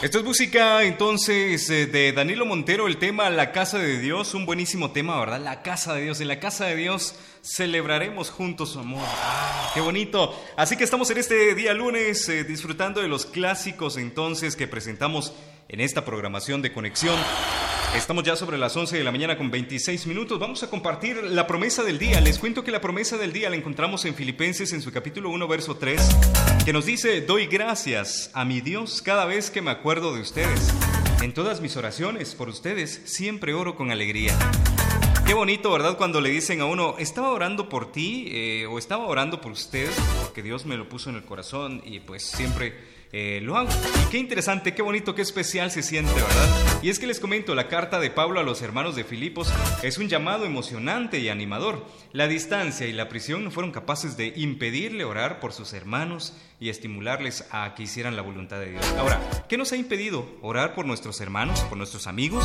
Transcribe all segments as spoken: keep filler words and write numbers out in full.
Esto es música entonces eh, de Danilo Montero, el tema La Casa de Dios, un buenísimo tema, ¿verdad? La Casa de Dios, en la Casa de Dios celebraremos juntos su amor. ¡Ah, qué bonito! Así que estamos en este día lunes eh, disfrutando de los clásicos entonces que presentamos en esta programación de Conexión. Estamos ya sobre las once de la mañana con veintiséis minutos. Vamos a compartir la promesa del día. Les cuento que la promesa del día la encontramos en Filipenses en su capítulo uno, verso tres, que nos dice: doy gracias a mi Dios cada vez que me acuerdo de ustedes. En todas mis oraciones por ustedes siempre oro con alegría. Qué bonito, ¿verdad? Cuando le dicen a uno, estaba orando por ti eh, o estaba orando por usted, porque Dios me lo puso en el corazón y pues siempre eh, lo hago. Y qué interesante, qué bonito, qué especial se siente, ¿verdad? Y es que les comento, la carta de Pablo a los hermanos de Filipos es un llamado emocionante y animador. La distancia y la prisión no fueron capaces de impedirle orar por sus hermanos y estimularles a que hicieran la voluntad de Dios. Ahora, ¿qué nos ha impedido orar por nuestros hermanos, por nuestros amigos?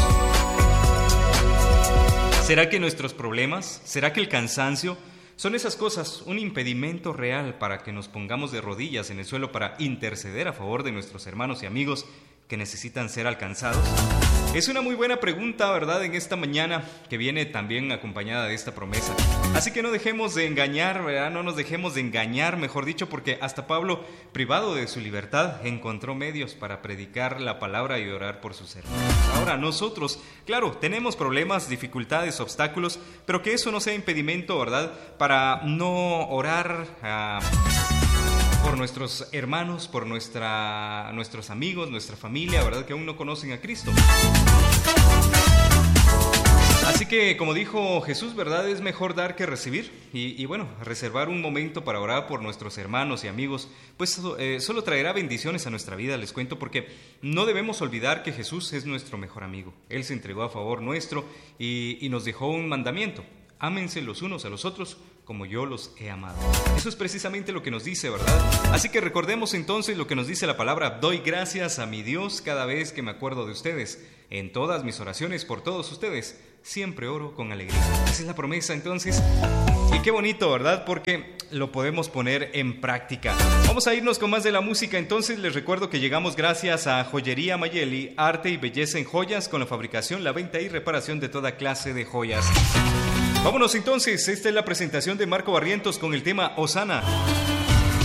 ¿Será que nuestros problemas, será que el cansancio son esas cosas un impedimento real para que nos pongamos de rodillas en el suelo para interceder a favor de nuestros hermanos y amigos que necesitan ser alcanzados? Es una muy buena pregunta, ¿verdad?, en esta mañana, que viene también acompañada de esta promesa. Así que no dejemos de engañar, ¿verdad? No nos dejemos de engañar, mejor dicho, porque hasta Pablo, privado de su libertad, encontró medios para predicar la palabra y orar por sus hermanos. Ahora, nosotros, claro, tenemos problemas, dificultades, obstáculos, pero que eso no sea impedimento, ¿verdad?, para no orar a... por nuestros hermanos, por nuestra, nuestros amigos, nuestra familia, ¿verdad?, que aún no conocen a Cristo. Así que, como dijo Jesús, ¿verdad?, es mejor dar que recibir. Y, y bueno, reservar un momento para orar por nuestros hermanos y amigos, pues eh, solo traerá bendiciones a nuestra vida, les cuento, porque no debemos olvidar que Jesús es nuestro mejor amigo. Él se entregó a favor nuestro y, y nos dejó un mandamiento: ámense los unos a los otros como yo los he amado. Eso es precisamente lo que nos dice, ¿verdad? Así que recordemos entonces lo que nos dice la palabra: doy gracias a mi Dios cada vez que me acuerdo de ustedes. En todas mis oraciones por todos ustedes siempre oro con alegría. Esa es la promesa entonces. Y qué bonito, ¿verdad? Porque lo podemos poner en práctica. Vamos a irnos con más de la música. Entonces les recuerdo que llegamos gracias a Joyería Mayeli, arte y belleza en joyas, con la fabricación, la venta y reparación de toda clase de joyas. Vámonos entonces, esta es la presentación de Marco Barrientos con el tema Osana.